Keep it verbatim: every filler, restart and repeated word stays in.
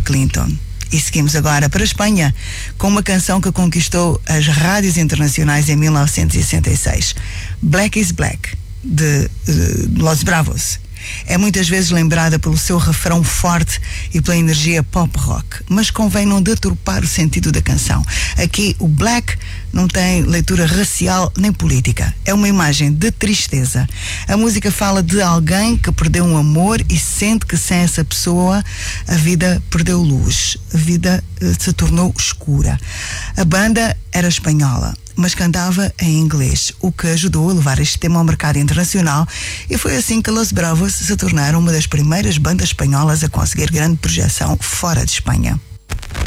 Clinton. E seguimos agora para a Espanha com uma canção que conquistou as rádios internacionais em mil novecentos e sessenta e seis. Black is Black, de uh, Los Bravos. É muitas vezes lembrada pelo seu refrão forte e pela energia pop rock, mas convém não deturpar o sentido da canção. Aqui o black não tem leitura racial nem política, é uma imagem de tristeza. A música fala de alguém que perdeu um amor e sente que sem essa pessoa a vida perdeu luz, a vida uh, se tornou escura. A banda era espanhola, mas cantava em inglês, o que ajudou a levar este tema ao mercado internacional, e foi assim que Los Bravos se tornaram uma das primeiras bandas espanholas a conseguir grande projeção fora de Espanha.